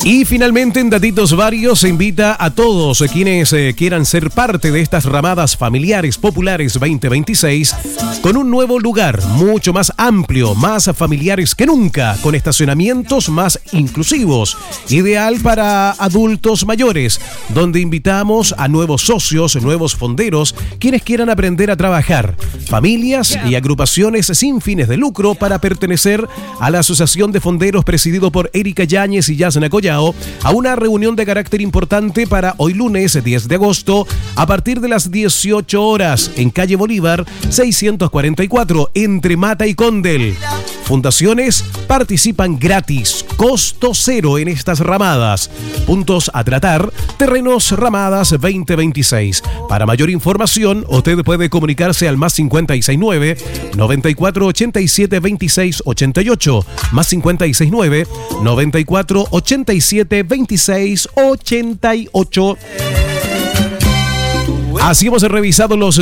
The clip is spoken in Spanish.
Y finalmente en Datitos Varios se invita a todos quienes quieran ser parte de estas ramadas familiares populares 2026 con un nuevo lugar mucho más amplio, más familiares que nunca, con estacionamientos más inclusivos, ideal para adultos mayores, donde invitamos a nuevos socios, nuevos fonderos, quienes quieran aprender a trabajar, familias y agrupaciones sin fines de lucro para pertenecer a la Asociación de Fonderos presidido por Erika Yáñez y Yasna Collao, a una reunión de carácter importante para hoy lunes 10 de agosto a partir de las 18 horas en calle Bolívar 644 entre Mata y Condel. Fundaciones participan gratis, costo cero en estas ramadas. Puntos a tratar, terrenos ramadas 2026. Para mayor información, usted puede comunicarse al más 569 9487 2688, más 569 9487 2688. Así hemos revisado los